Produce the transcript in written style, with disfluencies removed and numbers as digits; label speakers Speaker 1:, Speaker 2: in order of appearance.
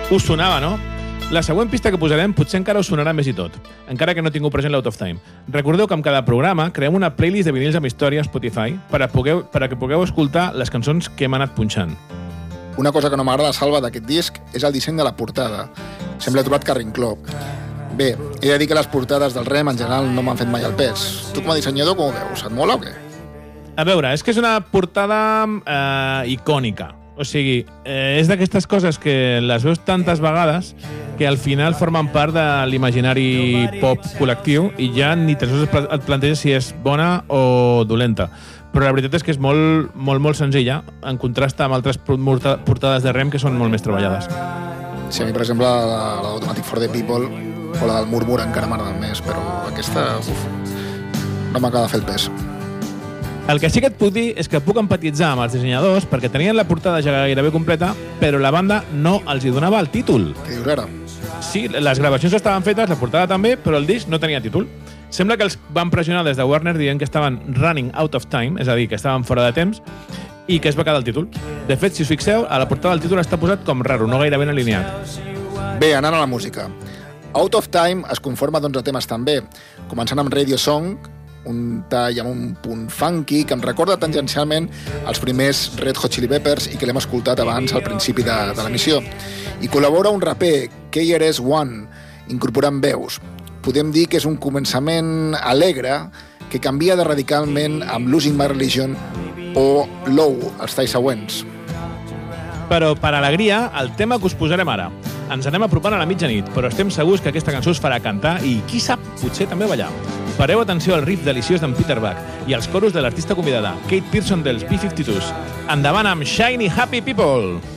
Speaker 1: Us sonava, no? La següent pista que posarem potser encara us sonarà més i tot, encara que no tingueu present l'Out of Time. Recordeu que amb cada programa creem una playlist de vinils amb història a Spotify per a que pugueu escoltar les cançons que hem anat punxant.
Speaker 2: Una cosa que no m'agrada, Salva, d'aquest disc és el disseny de la portada. Sembla trobat carrincló. Bé, he de dir que les portades del Rem en general no m'han fet mai el pes. Tu com a dissenyador com ho veus? Et mola o què?
Speaker 1: A veure, és que és una portada icònica. O sigui, és d'aquestes coses que les veus tantes vegades que al final formen part de l'imaginari pop col·lectiu i ja ni tan sols et planteges si és bona o dolenta. Però la veritat és que és molt senzilla, en contrast amb altres portades de Rem que són molt més treballades.
Speaker 2: Sí, a mi, per exemple, la d'Automatic for the People o la del Murmur encara m'agraden més, però aquesta no m'acaba de fer el pes.
Speaker 1: El que sí que et puc dir és que puc empatitzar amb els dissenyadors perquè tenien la portada ja gairebé completa, però la banda no els hi donava el títol.
Speaker 2: Què dius ara?
Speaker 1: Sí, les gravacions estaven fetes, la portada també, però el disc no tenia títol. Sembla que els van pressionar des de Warner dient que estaven running out of time, és a dir, que estaven fora de temps, i que es va quedar el títol. De fet, si us fixeu, a la portada el títol està posat com raro, no gaire ben alineat.
Speaker 2: Bé, anant a la música. Out of Time es conforma d'11 temes també, començant amb Radio Song, un tall amb un punt funky que em recorda tangencialment els primers Red Hot Chili Peppers i que l'hem escoltat abans al principi de l'emissió. I col·labora un raper, KRS-One, incorporant veus. Podem dir que és un començament alegre que canvia de radicalment amb Losing My Religion o Low, els talls següents.
Speaker 1: Però, per alegria, el tema que us posarem ara. Ens anem apropant a la mitjanit, però estem segurs que aquesta cançó us farà cantar i, qui sap, potser també ballar. Pareu atenció al riff deliciós d'en Peter Buck i als coros de l'artista convidada, Kate Pearson dels B-52s. Endavant amb Shiny Happy People!